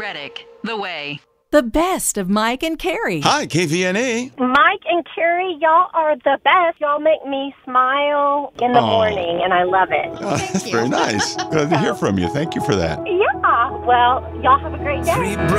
Reddick, The Way. The best of Mike and Carrie. Hi, KVNA. Mike and Carrie, y'all are the best. Y'all make me smile in the morning, and I love it. Oh, that's very nice. Glad to hear from you. Thank you for that. Yeah. Well, y'all have a great day.